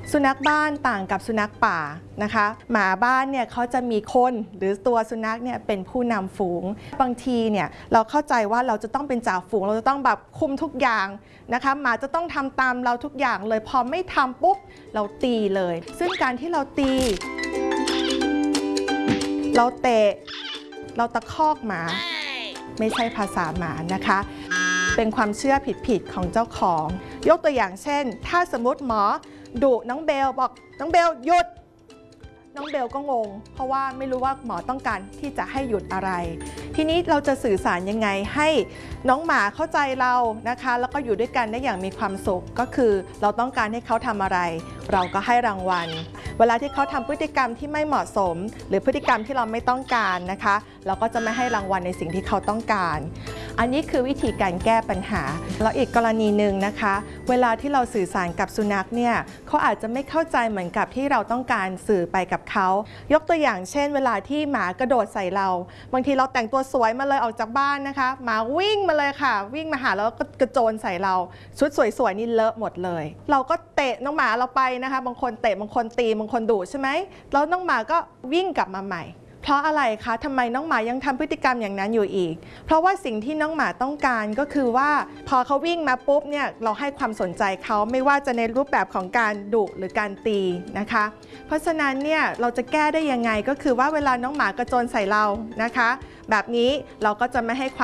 สุนัขบ้านต่างกับสุนัขป่านะคะหมาบ้านเนี่ยเขาจะมีคนหรือตัวสุนัขเนี่ยเป็นผู้นำฝูงบางทีเนี่ยเราเข้าใจว่าเราจะต้องเป็นจ่าฝูงเราจะต้องแบบคุมทุกอย่างนะคะหมาจะต้องทำตามเราทุกอย่างเลยพอไม่ทำปุ๊บเราตีเลยซึ่งการที่เราตีเราเตะเราตะคอกหมาไม่ใช่ภาษาหมานะคะเป็นความเชื่อผิดๆของเจ้าของยกตัวอย่างเช่นถ้าสมมติหมอดุน้องเบลบอกน้องเบลหยุดน้องเบลก็งงเพราะว่าไม่รู้ว่าหมอต้องการที่จะให้หยุดอะไรทีนี้เราจะสื่อสารยังไงให้น้องหมาเข้าใจเรานะคะแล้วก็อยู่ด้วยกันได้อย่างมีความสุขก็คือเราต้องการให้เขาทำอะไรเราก็ให้รางวัลเวลาที่เขาทำพฤติกรรมที่ไม่เหมาะสมหรือพฤติกรรมที่เราไม่ต้องการนะคะเราก็จะไม่ให้รางวัลในสิ่งที่เขาต้องการอันนี้คือวิธีการแก้ปัญหาแล้วอีกกรณีหนึ่งนะคะเวลาที่เราสื่อสารกับสุนัขเนี่ยเขาอาจจะไม่เข้าใจเหมือนกับที่เราต้องการสื่อไปกับเขายกตัวอย่างเช่นเวลาที่หมากระโดดใส่เราบางทีเราแต่งตัวสวยมาเลยออกจากบ้านนะคะหมาวิ่งมาเลยค่ะวิ่งมาหาแล้วก็กระโจนใส่เราชุดสวยๆนี่เลอะหมดเลยเราก็เตะน้องหมาเราไปนะคะบางคนเตะบางคนตีบางคนดุใช่ไหมแล้วน้องหมาก็วิ่งกลับมาใหม่เพราะอะไรคะทำไมน้องหมายังทำพฤติกรรมอย่างนั้นอยู่อีกเพราะว่าสิ่งที่น้องหมาต้องการก็คือว่าพอเขาวิ่งมาปุ๊บเนี่ยเราให้ความสนใจเขาไม่ว่าจะในรูปแบบของการดุหรือการตีนะคะเพราะฉะนั้นเนี่ยเราจะแก้ได้ยังไงก็คือว่าเวลาน้องหมากระโจนใส่เรานะคะแบบนี้เราก็จะไม่ให้ความ